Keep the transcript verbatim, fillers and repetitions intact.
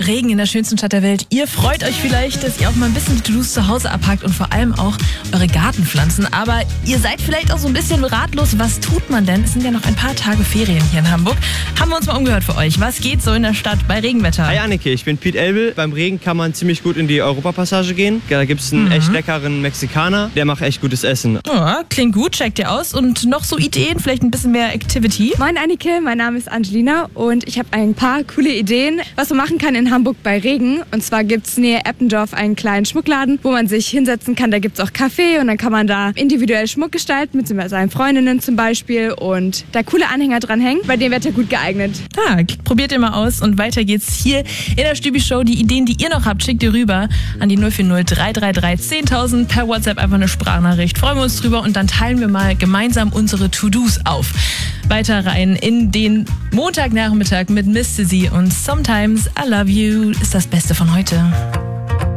Regen in der schönsten Stadt der Welt. Ihr freut euch vielleicht, dass ihr auch mal ein bisschen die To-Dos zu Hause abhakt und vor allem auch eure Gartenpflanzen. Aber ihr seid vielleicht auch so ein bisschen ratlos. Was tut man denn? Es sind ja noch ein paar Tage Ferien hier in Hamburg. Haben wir uns mal umgehört für euch. Was geht so in der Stadt bei Regenwetter? Hi Anneke, ich bin Piet Elbel. Beim Regen kann man ziemlich gut in die Europapassage gehen. Da gibt es einen mhm. echt leckeren Mexikaner. Der macht echt gutes Essen. Ja, klingt gut, checkt ihr aus. Und noch so Ideen, vielleicht ein bisschen mehr Activity? Moin Anneke, mein Name ist Angelina und ich habe ein paar coole Ideen, was man machen kann in Hamburg bei Regen. Und zwar gibt es nähe Eppendorf einen kleinen Schmuckladen, wo man sich hinsetzen kann. Da gibt es auch Kaffee und dann kann man da individuell Schmuck gestalten, mit seinen Freundinnen zum Beispiel. Und da coole Anhänger dranhängen, bei dem Wetter gut geeignet. Ah, probiert ihr mal aus und weiter geht's hier in der Stübi-Show. Die Ideen, die ihr noch habt, schickt ihr rüber an die null vier null drei drei drei zehntausend per WhatsApp einfach eine Sprachnachricht. Freuen wir uns drüber und dann teilen wir mal gemeinsam unsere To-Dos auf. Weiter rein in den Montagnachmittag mit Miss Sissy und Sometimes I Love You ist das Beste von heute.